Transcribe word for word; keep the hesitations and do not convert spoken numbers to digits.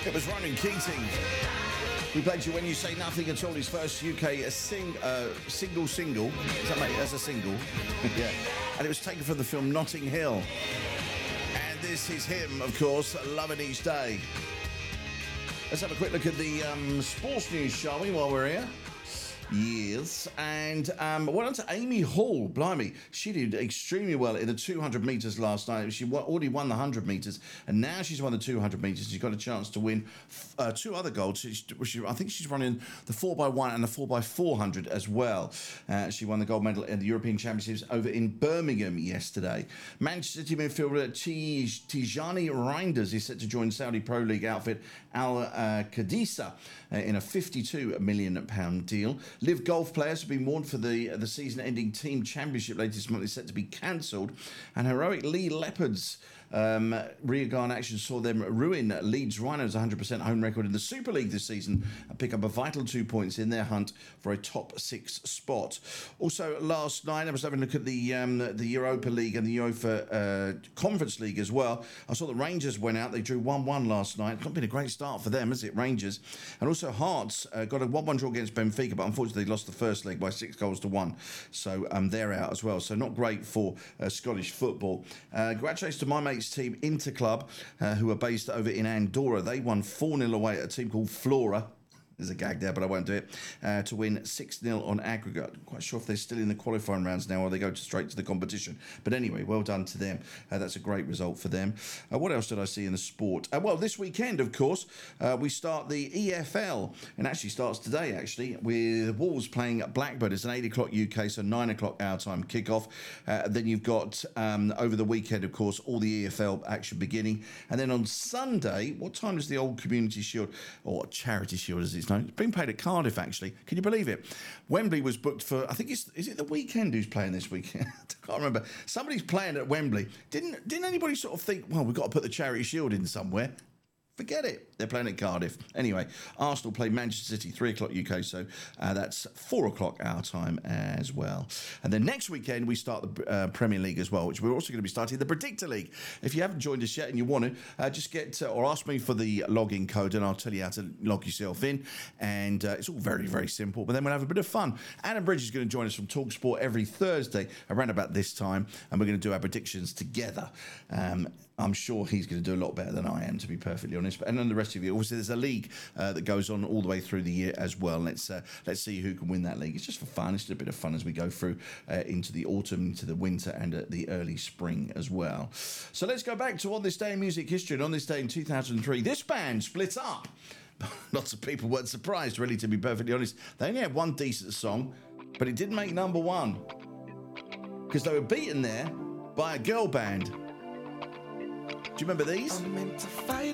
It was Ronan Keating. We played you When You Say Nothing at All, his first U K a sing, uh, single single. Is that, mate? That's a single. Yeah. And it was taken from the film Notting Hill. And this is him, of course, Loving Each Day. Let's have a quick look at the um, sports news, shall we, while we're here? Yes, and um, well done to Amy Hall. Blimey, she did extremely well in the two hundred metres last night. She already won the one hundred metres, and now she's won the two hundred metres. She's got a chance to win uh, two other golds. She, she, I think she's running the four by one and the four by four hundred as well. Uh, she won the gold medal in the European Championships over in Birmingham yesterday. Manchester City midfielder Tijani Reinders is set to join Saudi Pro League outfit Al uh, Qadisa uh, in a fifty-two million pound deal. Live Golf players have been warned for the the season-ending team championship later this month is set to be cancelled, and heroic Lee Leopards um, rearguard action saw them ruin Leeds Rhinos' one hundred percent home record in the Super League this season and pick up a vital two points in their hunt for a top six spot. Also, last night I was having a look at the um, the Europa League and the UEFA uh, Conference League as well. I saw the Rangers went out; they drew one one last night. It's not been a great start for them, has it, Rangers? And also Hearts uh, got a one one draw against Benfica, but unfortunately they lost the first leg by six goals to one. So um, they're out as well. So not great for uh, Scottish football. Uh, congratulations to my mate's team, Interclub, uh, who are based over in Andorra. They won four nil away at a team called Flora. There's a gag there, but I won't do it. Uh, to win six nil on aggregate. I'm quite sure if they're still in the qualifying rounds now or they go to straight to the competition. But anyway, well done to them. Uh, that's a great result for them. Uh, what else did I see in the sport? Uh, well, this weekend, of course, uh, we start the E F L. And actually starts today, actually, with Wolves playing at Blackburn. It's an eight o'clock U K, so nine o'clock our time kickoff. Uh, then you've got, um, over the weekend, of course, all the E F L action beginning. And then on Sunday, what time does the Old Community Shield, or Charity Shield as it's known, it's been played at Cardiff, actually. Can you believe it? Wembley was booked for, I think it's, is it the Weekend who's playing this weekend? I can't remember. Somebody's playing at Wembley. Didn't didn't anybody sort of think, well, we've got to put the Charity Shield in somewhere? Forget it. They're playing at Cardiff. Anyway, Arsenal play Manchester City, three o'clock U K, so uh, that's four o'clock our time as well. And then next weekend, we start the uh, Premier League as well, which we're also going to be starting the Predictor League. If you haven't joined us yet and you want to, uh, just get uh, or ask me for the login code and I'll tell you how to log yourself in. And uh, it's all very, very simple, but then we'll have a bit of fun. Adam Bridge is going to join us from TalkSport every Thursday around about this time, and we're going to do our predictions together. Um, I'm sure he's going to do a lot better than I am, to be perfectly honest. But and then the rest of you, obviously, there's a league uh, that goes on all the way through the year as well. Let's uh, let's see who can win that league. It's just for fun. It's just a bit of fun as we go through uh, into the autumn, into the winter, and uh, the early spring as well. So let's go back to on this day in music history. And on this day in two thousand three, this band split up. Lots of people weren't surprised, really, to be perfectly honest. They only had one decent song, but it didn't make number one because they were beaten there by a girl band. Do you remember these? I'm meant to fight